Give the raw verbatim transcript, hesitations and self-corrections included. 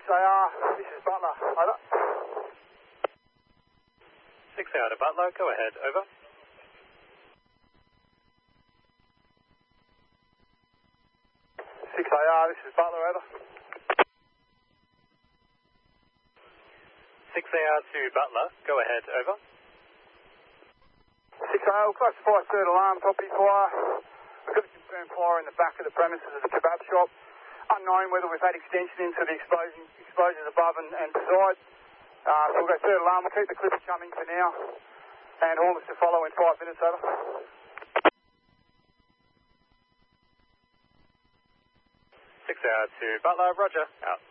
A R, this is Butler, over. six A R to Butler, go ahead, over. six A R, this is Butler, over. six A R to Butler, go ahead, over. six A R, classify third alarm, property fire. We've got a confirmed fire in the back of the premises of the kebab shop. Unknown whether we've had extension into the explosion, explosions above and, and beside. Uh, so we'll go third alarm, we'll keep the clips coming for now. And all is to follow in five minutes, over. six A R to Butler, roger, out.